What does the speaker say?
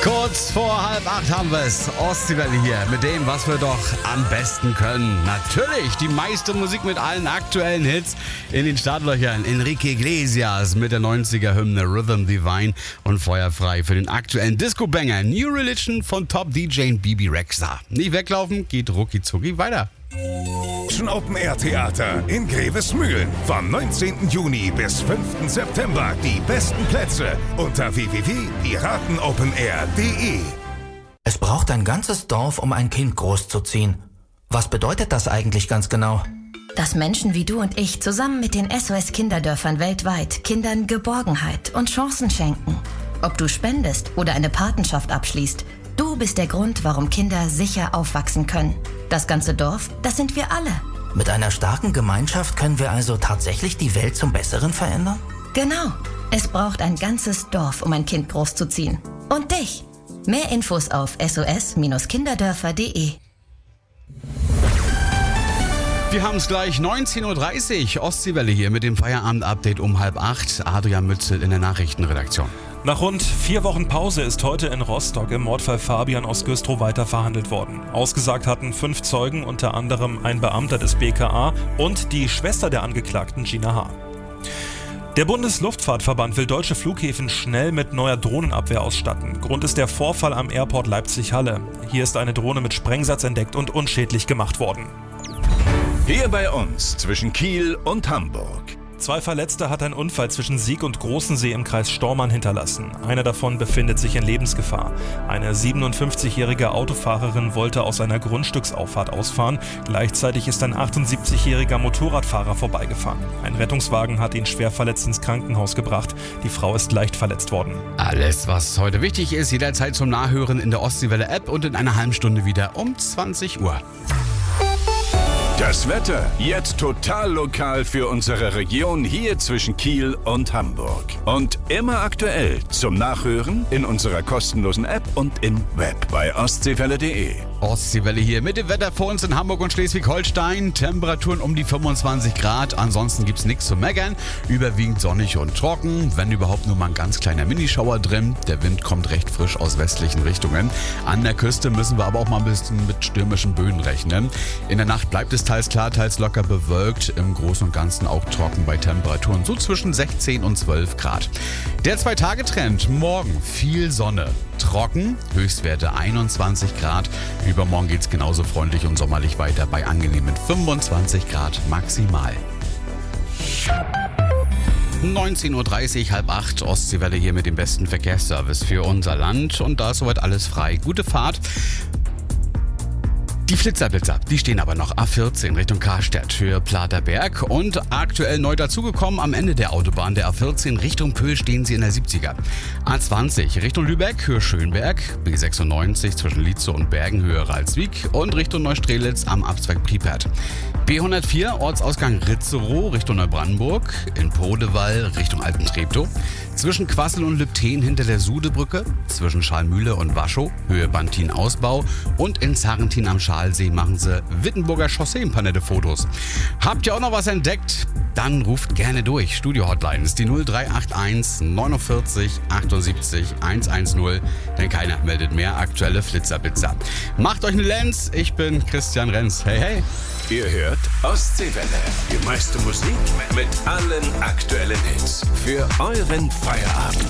Kurz vor 7:30 haben wir es. Ostseewelle hier mit dem, was wir doch am besten können. Natürlich die meiste Musik mit allen aktuellen Hits in den Startlöchern. Enrique Iglesias mit der 90er-Hymne Rhythm Divine und feuerfrei für den aktuellen Disco-Banger New Religion von Top-DJ Bibi Rexha. Nicht weglaufen, geht rucki zucki weiter. Open Air Theater in Grevesmühlen. Vom 19. Juni bis 5. September die besten Plätze unter www.piratenopenair.de. Es braucht ein ganzes Dorf, um ein Kind großzuziehen. Was bedeutet das eigentlich ganz genau? Dass Menschen wie du und ich zusammen mit den SOS-Kinderdörfern weltweit Kindern Geborgenheit und Chancen schenken. Ob du spendest oder eine Patenschaft abschließt, du bist der Grund, warum Kinder sicher aufwachsen können. Das ganze Dorf, das sind wir alle. Mit einer starken Gemeinschaft können wir also tatsächlich die Welt zum Besseren verändern? Genau. Es braucht ein ganzes Dorf, um ein Kind großzuziehen. Und dich. Mehr Infos auf sos-kinderdörfer.de. Wir haben es gleich 19.30 Uhr. Ostseewelle hier mit dem Feierabend-Update um 7:30. Adrian Mützel in der Nachrichtenredaktion. Nach rund 4 Wochen Pause ist heute in Rostock im Mordfall Fabian aus Güstrow weiter verhandelt worden. Ausgesagt hatten 5 Zeugen, unter anderem ein Beamter des BKA und die Schwester der Angeklagten Gina H. Der Bundesluftfahrtverband will deutsche Flughäfen schnell mit neuer Drohnenabwehr ausstatten. Grund ist der Vorfall am Airport Leipzig-Halle. Hier ist eine Drohne mit Sprengsatz entdeckt und unschädlich gemacht worden. Hier bei uns zwischen Kiel und Hamburg. 2 Verletzte hat ein Unfall zwischen Sieg und Großensee im Kreis Stormarn hinterlassen. Einer davon befindet sich in Lebensgefahr. Eine 57-jährige Autofahrerin wollte aus einer Grundstücksauffahrt ausfahren. Gleichzeitig ist ein 78-jähriger Motorradfahrer vorbeigefahren. Ein Rettungswagen hat ihn schwer verletzt ins Krankenhaus gebracht. Die Frau ist leicht verletzt worden. Alles, was heute wichtig ist, jederzeit zum Nachhören in der Ostseewelle-App und in einer halben Stunde wieder um 20 Uhr. Das Wetter jetzt total lokal für unsere Region hier zwischen Kiel und Hamburg. Und immer aktuell zum Nachhören in unserer kostenlosen App und im Web bei ostseewelle.de. Ostseewelle hier mit dem Wetter vor uns in Hamburg und Schleswig-Holstein. Temperaturen um die 25 Grad. Ansonsten gibt's nichts zu meckern. Überwiegend sonnig und trocken. Wenn überhaupt nur mal ein ganz kleiner Minischauer drin. Der Wind kommt recht frisch aus westlichen Richtungen. An der Küste müssen wir aber auch mal ein bisschen mit stürmischen Böen rechnen. In der Nacht bleibt es teils klar, teils locker bewölkt. Im Großen und Ganzen auch trocken bei Temperaturen so zwischen 16 und 12 Grad. Der 2-Tage-Trend. Morgen viel Sonne. Trocken, Höchstwerte 21 Grad. Übermorgen geht's genauso freundlich und sommerlich weiter bei angenehmen 25 Grad maximal. 19.30 Uhr, 7:30, Ostseewelle hier mit dem besten Verkehrsservice für unser Land. Und da ist soweit alles frei. Gute Fahrt. Die Flitzerblitzer, die stehen aber noch A14 Richtung Karstadt für Platerberg und aktuell neu dazugekommen am Ende der Autobahn der A14 Richtung Pöhl stehen sie in der 70er. A20 Richtung Lübeck, Höhe Schönberg, B96 zwischen Lietzow und Bergen, Höhe Ralswiek und Richtung Neustrelitz am Abzweig Priepert. B104 Ortsausgang Ritzerow Richtung Neubrandenburg, in Podewall Richtung Altentreptow, zwischen Quassel und Lübten hinter der Sudebrücke, zwischen Schalmühle und Waschow, Höhe Bantin-Ausbau und in Sarrentin am Schalsee machen sie Wittenburger Chaussee ein paar nette Fotos. Habt ihr auch noch was entdeckt? Dann ruft gerne durch. Studio-Hotline ist die 0381 49 78 110, denn keiner meldet mehr aktuelle Flitzerblitzer. Macht euch eine Lenz, ich bin Christian Renz. Hey, hey. Ihr hört Ostseewelle. Die meiste Musik mit allen aktuellen Hits. Für euren Feierabend.